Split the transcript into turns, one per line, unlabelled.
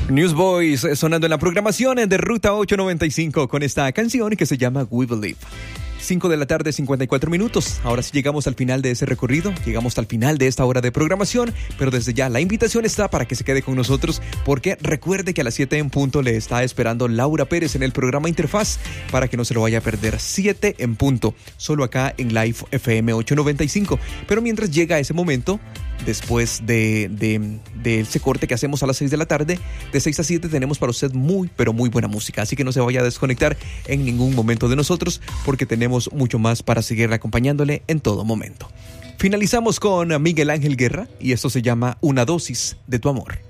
Newsboys sonando en la programación de Ruta 895 con esta canción que se llama We Believe. 5 de la tarde, 54 minutos. Ahora sí llegamos al final de ese recorrido, llegamos al final de esta hora de programación, pero desde ya la invitación está para que se quede con nosotros, porque recuerde que a las 7 en punto le está esperando Laura Pérez en el programa Interfaz, para que no se lo vaya a perder. 7 en punto, solo acá en Live FM 895. Pero mientras llega ese momento, después de ese corte que hacemos a las 6 de la tarde, de 6 a 7 tenemos para usted muy, pero muy buena música. Así que no se vaya a desconectar en ningún momento de nosotros, porque tenemos mucho más para seguir acompañándole en todo momento. Finalizamos con Miguel Ángel Guerra y esto se llama Una dosis de tu amor.